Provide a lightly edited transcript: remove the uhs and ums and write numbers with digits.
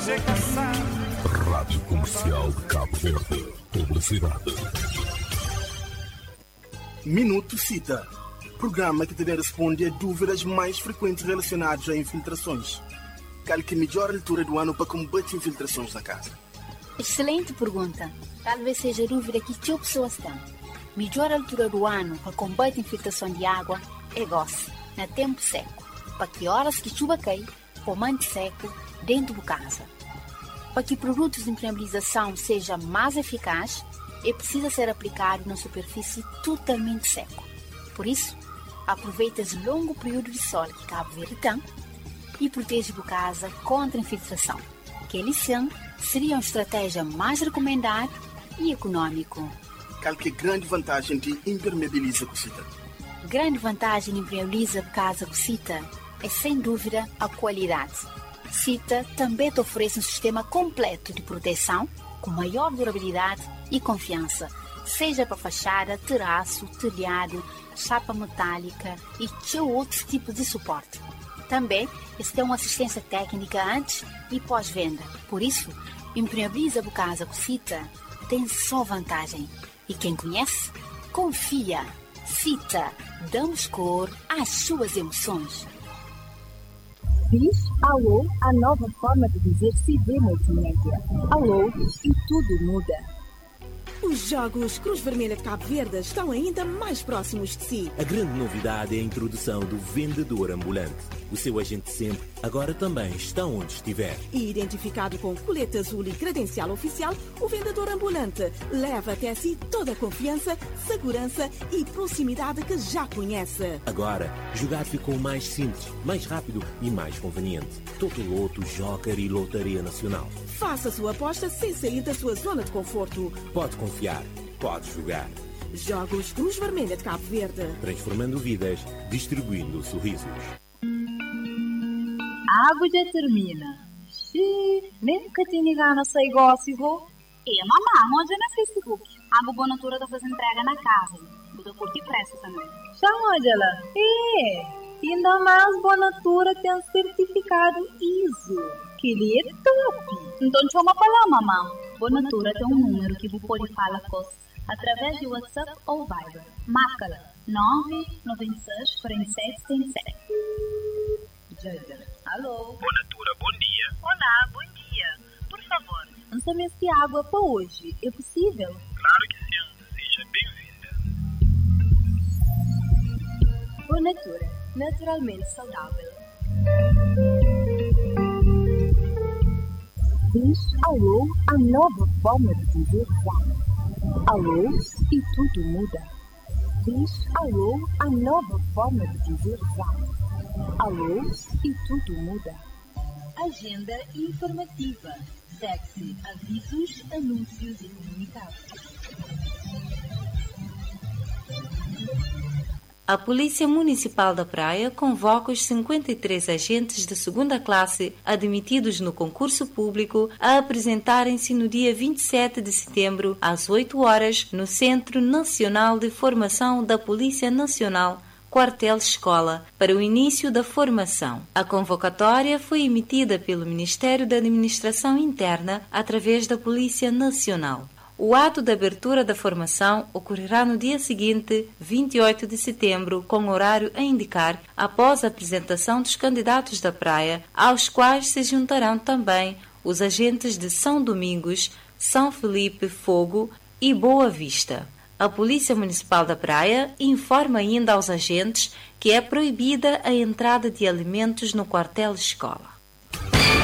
Rádio Comercial de Cabo Verde. Publicidade. Minuto Cita. Programa que te responde a dúvidas mais frequentes relacionadas a infiltrações. Qual que é a melhor altura do ano para combater infiltrações na casa? Excelente pergunta. Talvez seja a dúvida que as pessoas têm. Melhor altura do ano para combater infiltração de água é gosto, no tempo seco. Para que horas que chuva cai, ou mante seco dentro de casa. Para que produtos de impermeabilização seja mais eficaz, é preciso ser aplicado na superfície totalmente seco. Por isso, aproveita esse longo período de sol que Cabo Verde tem e protege a casa contra a infiltração, que eles seria uma estratégia mais recomendada e econômica. Qual que é a grande vantagem de impermeabilizar a cocita? Grande vantagem de impermeabilizar a casa com cita é, sem dúvida, a qualidade. Cita também te oferece um sistema completo de proteção com maior durabilidade e confiança, seja para fachada, terraço, telhado, chapa metálica e outros tipos de suporte. Também eles têm uma assistência técnica antes e pós-venda. Por isso, impermeabiliza a casa com Cita tem só vantagem. E quem conhece, confia. Cita, damos cor às suas emoções. Diz alô, a nova forma de dizer CD Multimédia. Alô e tudo muda. Os Jogos Cruz Vermelha de Cabo Verde estão ainda mais próximos de si. A grande novidade é a introdução do vendedor ambulante. O seu agente sempre, agora também está onde estiver. E identificado com colete azul e credencial oficial, o vendedor ambulante leva até si toda a confiança, segurança e proximidade que já conhece. Agora, jogar ficou mais simples, mais rápido e mais conveniente. Totoloto, Joker e Lotaria Nacional. Faça a sua aposta sem sair da sua zona de conforto. Pode confiar, pode jogar. Jogos Cruz Vermelha de Cabo Verde. Transformando vidas, distribuindo sorrisos. A água já termina. Xiii, nunca tinha ganho esse negócio. E mamãe, hoje no Facebook. A Boa Natura está fazendo entrega na casa. Vou curtir preço também. Chama ela. Ainda mais Boa Natura tem um certificado ISO. Que ele é top. Então chama para lá, mamãe. Boa Natura tem um número que você pode falar com através de WhatsApp ou Viber. Marca-la 996 47 77. Alô? Boa Natura, bom dia. Olá, bom dia. Por favor. Lança-me esta água para hoje. É possível? Claro que sim. Seja bem-vinda. Boa Natura. Naturalmente saudável. Diz alô, a nova forma de dizer já. Alô e tudo muda. Diz alô, a nova forma de dizer já. Alô e tudo muda. Agenda informativa. Sexy, avisos, anúncios e comunicados. A Polícia Municipal da Praia convoca os 53 agentes de segunda classe admitidos no concurso público a apresentarem-se no dia 27 de setembro, às 8 horas, no Centro Nacional de Formação da Polícia Nacional, Quartel Escola, para o início da formação. A convocatória foi emitida pelo Ministério da Administração Interna através da Polícia Nacional. O ato de abertura da formação ocorrerá no dia seguinte, 28 de setembro, com horário a indicar, após a apresentação dos candidatos da praia, aos quais se juntarão também os agentes de São Domingos, São Felipe, Fogo e Boa Vista. A Polícia Municipal da Praia informa ainda aos agentes que é proibida a entrada de alimentos no quartel escola.